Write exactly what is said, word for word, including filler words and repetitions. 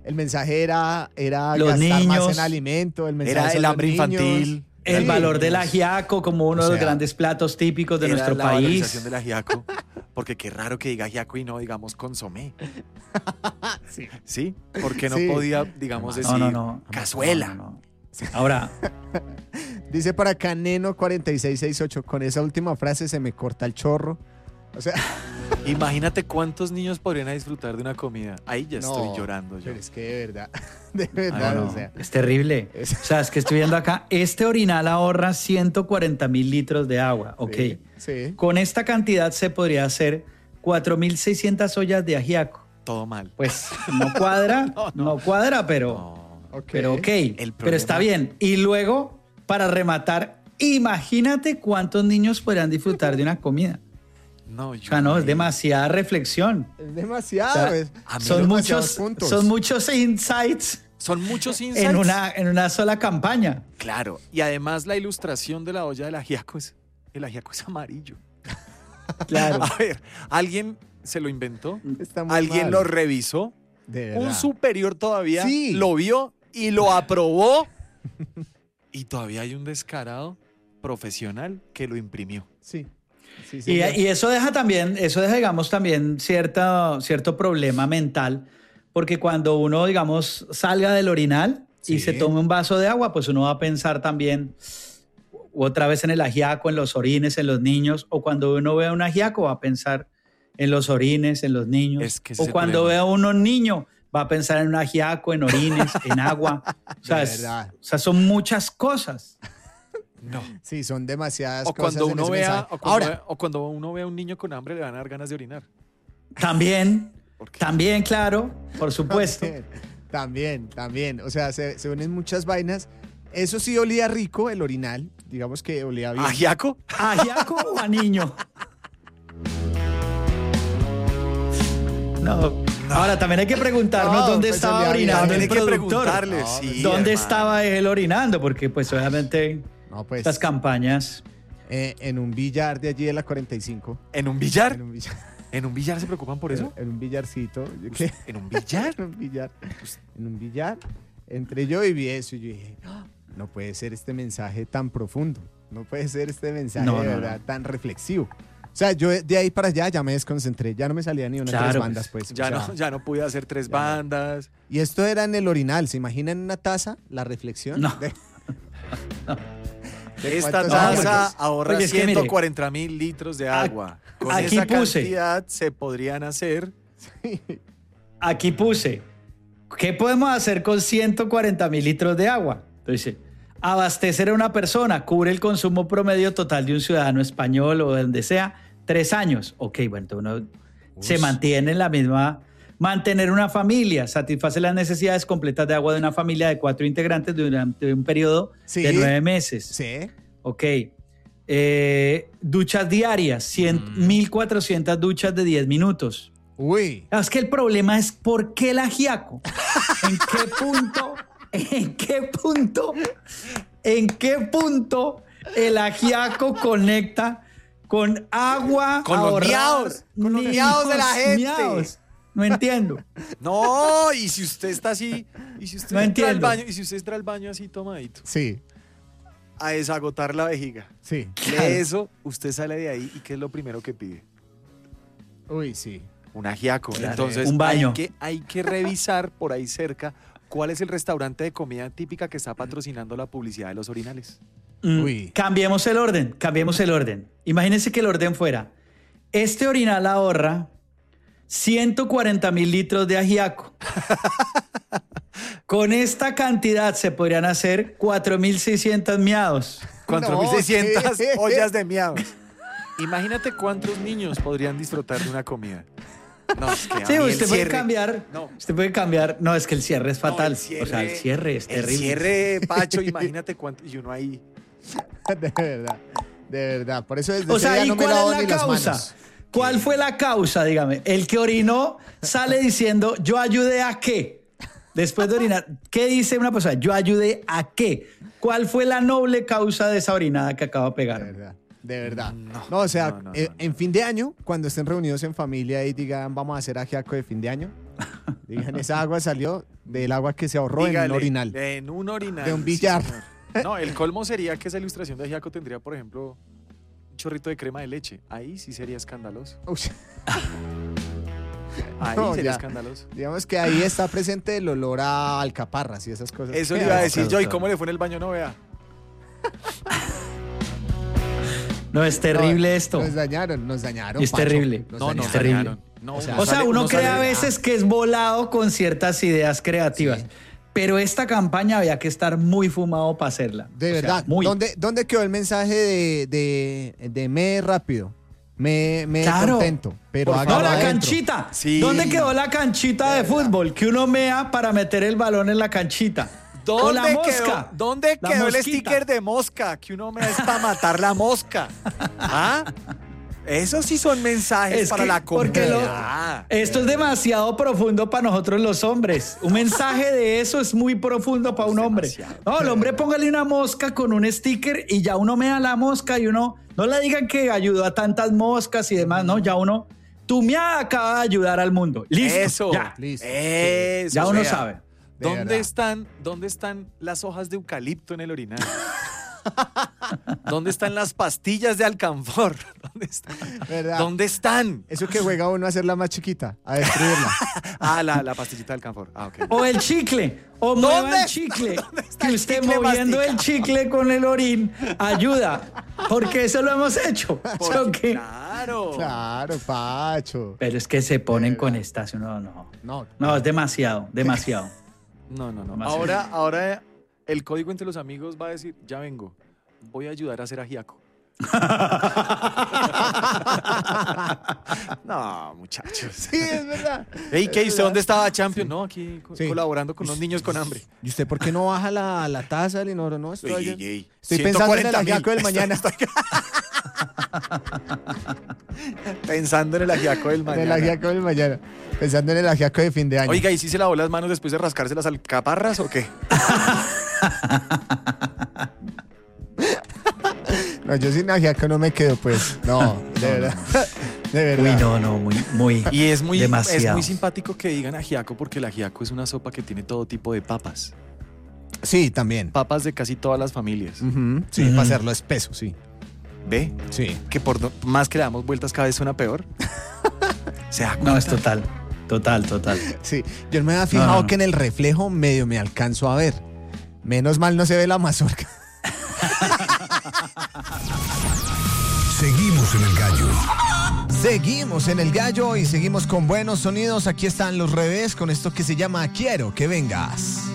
el mensaje era, era Los gastar niños, más en alimento, el mensaje Era son el los hambre niños. infantil. El Sí. valor del ajiaco como uno O de los sea, grandes platos típicos de Era nuestro la país. valorización del ajiaco. Porque qué raro que diga ajiaco y no digamos consomé. Sí. ¿Sí? Porque no Sí. podía, digamos, No, decir no, no. cazuela. No, no, no. Ahora, Dice por acá Neno cuatro seis seis ocho, con esa última frase se me corta el chorro. O sea, Imagínate cuántos niños podrían disfrutar de una comida. Ahí ya no, estoy llorando yo. Pero es que de verdad, de ah, verdad, no, o sea. es terrible. Es- O sea, es que estoy viendo acá, este orinal ahorra ciento cuarenta mil litros de agua. Ok. Sí, sí. Con esta cantidad se podría hacer cuatro mil seiscientas ollas de ajiaco. Todo mal. Pues no cuadra, no, No, no. cuadra, pero, No. Ok. pero ok. El Pero está problema- bien. Y luego, para rematar, imagínate cuántos niños podrían disfrutar de una comida. No, O sea, no, es demasiada reflexión. Es demasiado. O sea, es- a mí son, demasiados muchos, puntos. son muchos insights Son muchos insights. en una, en una sola campaña. Claro. Y además la ilustración de la olla del ajiaco es... El ajiaco es amarillo. Claro. A ver, ¿alguien se lo inventó? Está muy ¿Alguien mal. lo revisó? De Un verdad. superior todavía Sí. lo vio y lo aprobó. Y todavía hay un descarado profesional que lo imprimió. Sí. Sí, Y, señor. y eso deja también, eso deja, digamos, también cierta, cierto problema mental, porque cuando uno, digamos, salga del orinal y Sí. se tome un vaso de agua, pues uno va a pensar también otra vez en el ajiaco, en los orines, en los niños, o cuando uno vea un ajiaco va a pensar en los orines, en los niños, Es que ese o es el cuando problema. vea uno un niño va a pensar en un ajiaco, en orines, en agua. O sea, De es- verdad. o sea, son muchas cosas. No. Sí, son demasiadas O cosas cuando, en uno ese vea, mensaje. o, cuando Ahora, vea- o cuando uno ve a un niño con hambre le van a dar ganas de orinar. También, Porque también, claro, por supuesto. También, también, también. O sea, se, se unen muchas vainas. Eso sí olía rico, el orinal. Digamos que olía bien. ¿Ajiaco? ¿A ajiaco o a niño? No. Ahora también hay que preguntarnos No, dónde pues estaba olía bien. orinando También el hay que productor. preguntarle. No, sí, ¿Dónde hermano. estaba él orinando? Porque pues obviamente No, pues, estas campañas... eh, en un billar de allí de la cuarenta y cinco. ¿En un billar? En un billar. ¿En un billar se preocupan por eso? En un billarcito. Yo, ¿qué? ¿En un billar? En un billar. En un billar. Entré yo y vi eso y yo dije, "Ah, no puede ser este mensaje tan profundo. No puede ser este mensaje No, de no, verdad no. tan reflexivo. O sea, yo de ahí para allá ya me desconcentré. Ya no me salía ni una de Claro, tres bandas, pues. Ya, o sea, no, ya no pude hacer tres ya no. bandas. Y esto era en el orinal. ¿Se imaginan en una taza la reflexión? No. De- ¿De Esta cuántos taza años? ahorra Oye, es que mire, ciento cuarenta mil litros de agua. Con aquí esa puse. cantidad se podrían hacer... Aquí puse, ¿qué podemos hacer con ciento cuarenta mil litros de agua? Entonces, abastecer a una persona cubre el consumo promedio total de un ciudadano español o de donde sea, tres años. Ok, bueno, entonces uno se mantiene en la misma... Mantener una familia, satisface las necesidades completas de agua de una familia de cuatro integrantes durante un periodo Sí. de nueve meses. Sí. Ok. Eh, duchas diarias, cien, Mm. mil cuatrocientas duchas de diez minutos. Uy. Es que el problema es por qué el ajiaco. ¿En qué punto? ¿En qué punto? ¿En qué punto el ajiaco conecta con agua? Con los ahorrar, miaos, con los miaos de la niños, gente. miaos? No entiendo. No, y si usted está así, y si usted No entra al entiendo. baño, y si usted entra al baño así tomadito, Sí, a desagotar la vejiga. sí. De eso, usted sale de ahí y ¿qué es lo primero que pide? Uy, sí. Un ajiaco. Claro. Entonces, Un baño. Hay, que, hay que revisar por ahí cerca cuál es el restaurante de comida típica que está patrocinando la publicidad de los orinales. Mm, Uy. Cambiemos el orden, cambiemos el orden. Imagínense que el orden fuera, este orinal ahorra ciento cuarenta mil litros de ajiaco. Con esta cantidad se podrían hacer cuatro mil seiscientos miados. cuatro mil seiscientas ¿qué? ollas de miados. Imagínate cuántos niños podrían disfrutar de una comida. No, es que a Sí, mí el usted puede cierre- cambiar. No. Usted puede cambiar. No, es que el cierre es No, fatal. el o sea, el cierre es terrible. El cierre, Pacho, imagínate cuánto. Y uno ahí. De verdad. De verdad. Por eso desde O ese sea, día ¿y no me cuál lavo es ni la las causa? manos. ¿Cuál fue la causa, dígame? El que orinó sale diciendo, ¿yo ayudé a qué? Después de orinar, ¿qué dice una persona? ¿Yo ayudé a qué? ¿Cuál fue la noble causa de esa orinada que acaba de De pegar? verdad. De verdad. No, No, o sea, no, no, eh, no, en fin de año, cuando estén reunidos en familia y digan, vamos a hacer ajiaco de fin de año, Digan, esa agua salió del agua que se ahorró Dígale, en un orinal. En un orinal. De un sí, billar. señor. No, el colmo sería que esa ilustración de ajiaco tendría, por ejemplo, un chorrito de crema de leche. Ahí sí sería escandaloso. Uy, Ahí No, sería ya. escandaloso. digamos que ahí está presente el olor a alcaparras y esas cosas. Eso le iba a decir claro, yo. ¿Y claro. cómo le fue en el baño? No vea. No, es terrible No, esto. Nos dañaron, nos dañaron. Es Pacho, terrible. nos No, dañaron. no, terrible. dañaron. No, O sea, uno O sea, sale- uno cree sale- a veces que es volado con ciertas ideas creativas. Sí. Pero esta campaña había que estar muy fumado para hacerla. De O sea, verdad. muy. ¿Dónde, ¿Dónde quedó el mensaje de, de, de me rápido? Me, me Claro. contento. Pero Por hágalo No, la adentro. canchita. Sí. ¿Dónde quedó la canchita de fútbol? Que uno mea para meter el balón en la canchita. O ¿Dónde la quedó, mosca. ¿dónde La quedó el mosquita. sticker de mosca? Que uno me es para matar la mosca. ¿Ah? Esos sí son mensajes Es para que- la porque lo- comunidad. Esto es demasiado profundo para nosotros los hombres. Un mensaje de eso es muy profundo para un hombre. demasiado. No, el hombre póngale una mosca con un sticker y ya uno mea la mosca y uno, no le digan que ayudó a tantas moscas y demás, no, ya uno, tu meada acaba de ayudar al mundo. Listo, Eso. ya. Listo. Eso. Ya uno vea. sabe. De ¿Dónde verdad. están, ¿Dónde están las hojas de eucalipto en el orinal? ¿Dónde están las pastillas de alcanfor? ¿Dónde están? ¿Verdad? ¿Dónde están? Eso que juega uno a hacerla más chiquita, a destruirla. Ah, la, la pastillita de alcanfor. Ah, ok. O el chicle, o ¿Dónde mueva el está- chicle. dónde está Que el usted chicle moviendo el masticado? chicle con el orín ayuda. Porque eso lo hemos hecho. Porque- ¿O qué? Claro. Claro, Pacho. Pero es que se ponen con estas, no, no. No, No, es demasiado, demasiado. No, no, no. Demasiado. Ahora, ahora el código entre los amigos va a decir, ya vengo, voy a ayudar a hacer ajiaco. No, muchachos. sí, es verdad. Ey, ¿qué? Es ¿Usted verdad. dónde estaba, Champion? No, aquí co- Sí. colaborando con los niños con hambre. ¿Y usted por qué no baja la, la taza del inodoro? No, estoy, Ey, ey, ey. estoy pensando en el ciento cuarenta mil. ajiaco del mañana. Pensando en el ajiaco del En mañana. el ajiaco del mañana. Pensando en el ajiaco de fin de año. Oiga, ¿y si se lavó las manos después de rascarse las alcaparras o qué? No, yo sin ajiaco no me quedo, pues. No, de verdad. De verdad. Uy, no, no, muy, muy. Y es muy, es demasiado. muy simpático que digan ajiaco porque el ajiaco es una sopa que tiene todo tipo de papas. Sí, también. Papas de casi todas las familias. Ujú, sí, Ujú. para hacerlo espeso, sí. ¿Ve? Sí. Que por do- más que le damos vueltas cada vez suena peor. Se da No, es cuenta. total. Total, total. Sí. Yo me había fijado No, no. que en el reflejo medio me alcanzo a ver. Menos mal no se ve la mazorca. Seguimos en el gallo. Seguimos en el gallo y seguimos con buenos sonidos. Aquí están los revés con esto que se llama Quiero que vengas.